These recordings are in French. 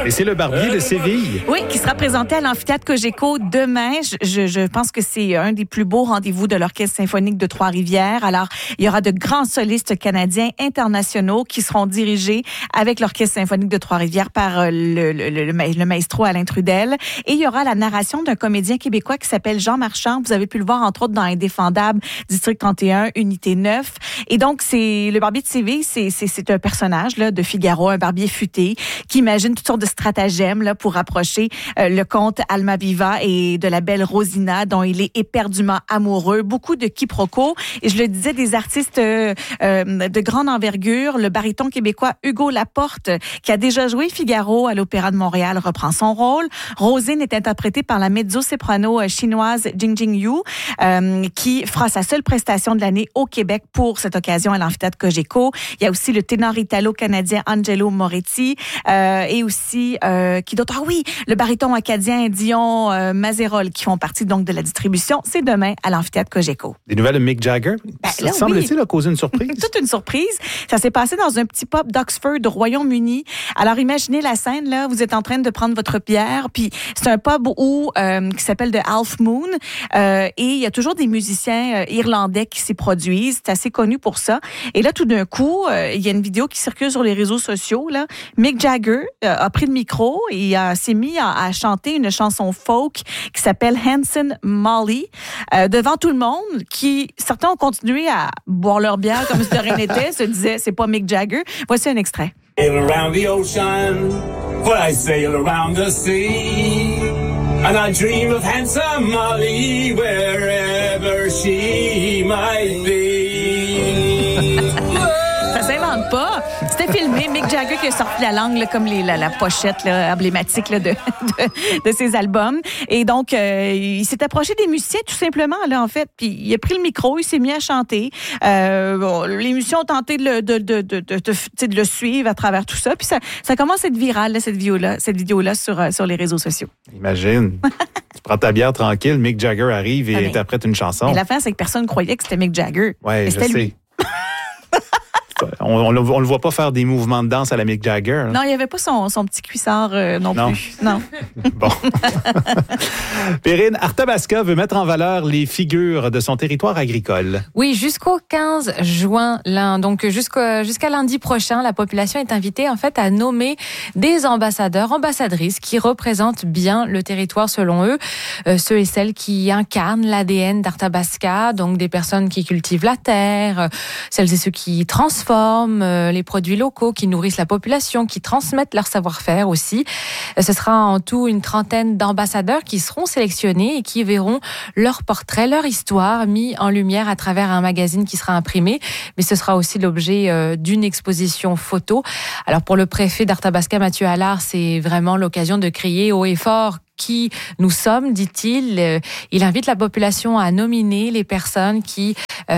Et c'est le Barbier de Séville. Oui, qui sera présenté à l'amphithéâtre Cogeco demain. Je pense que c'est un des plus beaux rendez-vous de l'Orchestre symphonique de Trois-Rivières. Alors, il y aura de grands solistes canadiens internationaux qui seront dirigés avec l'Orchestre symphonique de Trois-Rivières par le maestro Alain Trudel. Et il y aura la narration d'un comédien québécois qui s'appelle Jean Marchand. Vous avez pu le voir, entre autres, dans Indéfendable, District 31, Unité 9. Et donc, c'est le Barbier de Séville, c'est un personnage là, de Figaro, un barbier futé, qui imagine toutes sortes de stratagèmes là, pour rapprocher le comte Almaviva et de la belle Rosina, dont il est éperdument amoureux. Beaucoup de quiproquos. Et je le disais, des artistes de grande envergure. Le baryton québécois Hugo Laporte, qui a déjà joué Figaro à l'Opéra de Montréal, reprend son rôle. Rosine est interprétée par la mezzo-soprano chinoise Jing Yu, qui fera sa seule prestation de l'année au Québec pour cette occasion à l'amphithéâtre Cogeco. Il y a aussi le ténor italo-canadien Angelo Moretti et aussi qui d'autre? Ah oui, le baryton acadien Dion Mazerol qui font partie donc de la distribution. C'est demain à l'amphithéâtre Cogeco. Des nouvelles de Mick Jagger? Ça semble-t-il a causé une surprise? Toute une surprise. Ça s'est passé dans un petit pub d'Oxford, au Royaume-Uni. Alors imaginez la scène là, vous êtes en train de prendre votre bière, puis c'est un pub où qui s'appelle The Half Moon et il y a toujours des musiciens irlandais qui s'y produisent. C'est assez connu pour ça. Et là tout d'un coup, il y a une vidéo qui circule sur les réseaux sociaux là. Mick Jagger a pris le micro et s'est mis à chanter une chanson folk qui s'appelle Hanson Molly devant tout le monde, qui certains ont continué à boire leur bière comme si de rien n'était, se disaient c'est pas Mick Jagger. Voici un extrait. Around the ocean, but I sail around the sea, and I dream of handsome Molly wherever she might be. Ça s'invente pas. C'était filmé. Mick Jagger qui a sorti la langue là, comme la pochette là, emblématique là, de ses albums. Et donc, il s'est approché des musiciens tout simplement, là, en fait. Puis il a pris le micro, il s'est mis à chanter. Les musiciens ont tenté de le suivre à travers tout ça. Puis ça commence à être viral, là, cette vidéo-là sur les réseaux sociaux. Imagine. Tu prends ta bière tranquille, Mick Jagger arrive et interprète une chanson. Mais l'affaire, c'est que personne ne croyait que c'était Mick Jagger. Oui, je sais. Lui. On le voit pas faire des mouvements de danse à la Mick Jagger. Hein? Non, il n'y avait pas son petit cuissard non plus. Non. Bon. Perrine, Arthabasca veut mettre en valeur les figures de son territoire agricole. Oui, jusqu'au 15 juin, donc jusqu'à lundi prochain, la population est invitée en fait à nommer des ambassadeurs, ambassadrices qui représentent bien le territoire selon eux, ceux et celles qui incarnent l'ADN d'Arthabasca, donc des personnes qui cultivent la terre, celles et ceux qui transforment les produits locaux, qui nourrissent la population, qui transmettent leur savoir-faire aussi. Ce sera en tout une trentaine d'ambassadeurs qui seront sélectionnés et qui verront leur portrait, leur histoire mis en lumière à travers un magazine qui sera imprimé. Mais ce sera aussi l'objet d'une exposition photo. Alors pour le préfet d'Arthabasca, Mathieu Allard, c'est vraiment l'occasion de crier haut et fort qui nous sommes, dit-il. Il invite la population à nominer les personnes qui,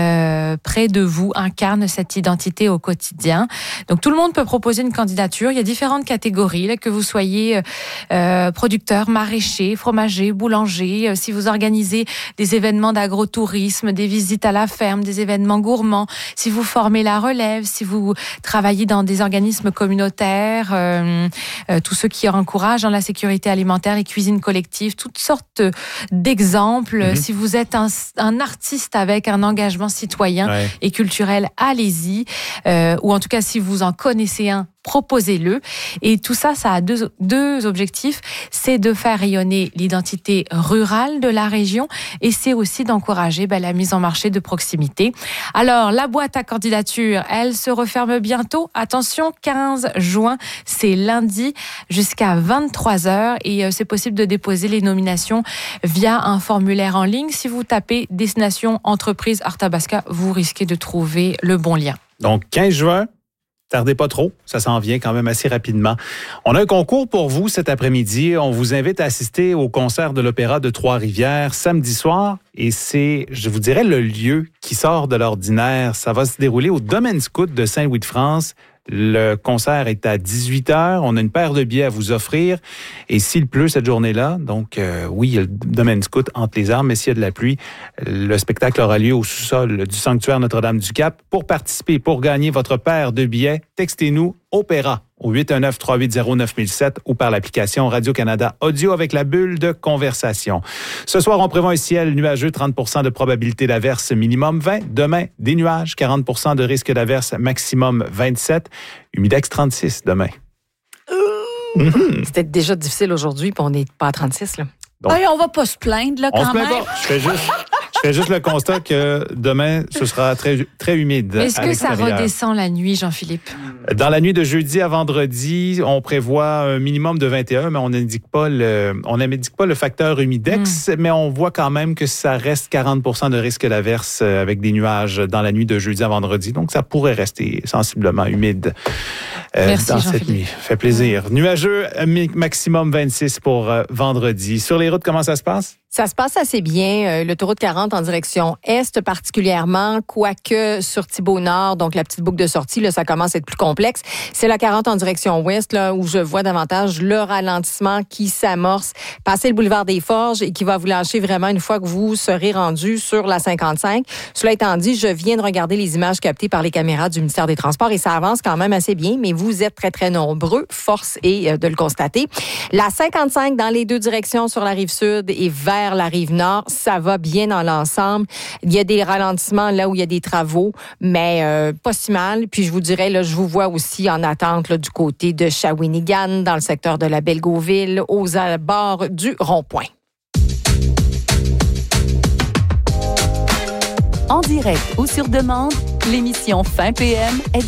près de vous, incarnent cette identité au quotidien. Donc tout le monde peut proposer une candidature. Il y a différentes catégories, là, que vous soyez producteur, maraîcher, fromager, boulanger, si vous organisez des événements d'agrotourisme, des visites à la ferme, des événements gourmands, si vous formez la relève, si vous travaillez dans des organismes communautaires, tous ceux qui encouragent dans la sécurité alimentaire, les cuisines collective, toutes sortes d'exemples. Si vous êtes un artiste avec un engagement citoyen et culturel, allez-y. Ou en tout cas, si vous en connaissez un, proposez-le. Et tout ça, ça a deux objectifs. C'est de faire rayonner l'identité rurale de la région et c'est aussi d'encourager la mise en marché de proximité. Alors, la boîte à candidature, elle se referme bientôt. Attention, 15 juin, c'est lundi jusqu'à 23h et c'est possible de déposer les nominations via un formulaire en ligne. Si vous tapez Destination Entreprise Arthabasca, vous risquez de trouver le bon lien. Donc, 15 juin, tardez pas trop, ça s'en vient quand même assez rapidement. On a un concours pour vous cet après-midi. On vous invite à assister au concert de l'Opéra de Trois-Rivières samedi soir. Et c'est, je vous dirais, le lieu qui sort de l'ordinaire. Ça va se dérouler au Domaine Scout de Saint-Louis-de-France. Le concert est à 18h. On a une paire de billets à vous offrir. Et s'il pleut cette journée-là, donc oui, il y a le Domaine Scout entre les arbres, mais s'il y a de la pluie, le spectacle aura lieu au sous-sol du sanctuaire Notre-Dame-du-Cap. Pour participer, pour gagner votre paire de billets, textez-nous Opéra au 819-380-9007 ou par l'application Radio-Canada Audio avec la bulle de conversation. Ce soir, on prévoit un ciel nuageux, 30 de probabilité d'averse, minimum 20. Demain, des nuages, 40 de risque d'averse, maximum 27. Humidex 36 demain. C'était déjà difficile aujourd'hui, puis on n'est pas à 36, là. Donc, hey, on va pas se plaindre, là, quand même. Je fais juste le constat que demain, ce sera très, très humide. Est-ce que ça redescend la nuit, Jean-Philippe? Dans la nuit de jeudi à vendredi, on prévoit un minimum de 21, mais on n'indique pas le facteur humidex, mais on voit quand même que ça reste 40 de risque d'averse avec des nuages dans la nuit de jeudi à vendredi. Donc, ça pourrait rester sensiblement humide Merci, dans cette nuit. Fait plaisir. Nuageux, maximum 26 pour vendredi. Sur les routes, comment ça se passe? Ça se passe assez bien. L'autoroute 40 en direction est particulièrement, quoique sur Thibault-Nord, donc la petite boucle de sortie, là, ça commence à être plus complexe. C'est la 40 en direction ouest, là, où je vois davantage le ralentissement qui s'amorce. Passer le boulevard des Forges et qui va vous lâcher vraiment une fois que vous serez rendu sur la 55. Cela étant dit, je viens de regarder les images captées par les caméras du ministère des Transports et ça avance quand même assez bien, mais vous êtes très, très nombreux. Force est de le constater. La 55 dans les deux directions sur la rive sud et vers la rive nord, ça va bien dans l'ensemble. Il y a des ralentissements là où il y a des travaux, mais pas si mal. Puis je vous dirais, là, je vous vois aussi en attente là, du côté de Shawinigan, dans le secteur de la Bellegauville, aux abords du rond-point. En direct ou sur demande, l'émission Fin PM est